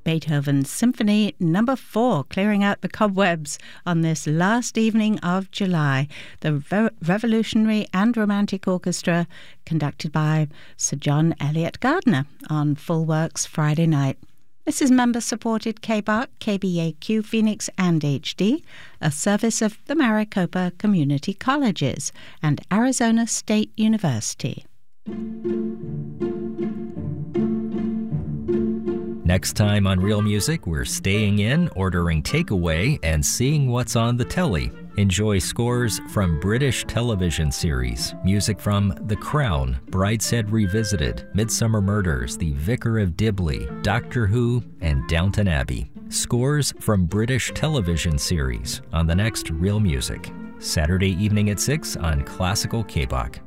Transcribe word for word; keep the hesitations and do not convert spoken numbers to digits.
Beethoven's Symphony Number four, clearing out the cobwebs on this last evening of July. The Re- Revolutionary and Romantic Orchestra, conducted by Sir John Eliot Gardiner on Full Works Friday night. This is member-supported K B A R C, K B A Q Phoenix and H D, a service of the Maricopa Community Colleges and Arizona State University. Next time on Real Music, we're staying in, ordering takeaway, and seeing what's on the telly. Enjoy scores from British television series, music from The Crown, Brideshead Revisited, Midsummer Murders, The Vicar of Dibley, Doctor Who, and Downton Abbey. Scores from British television series on the next Real Music. Saturday evening at six on Classical K B A C.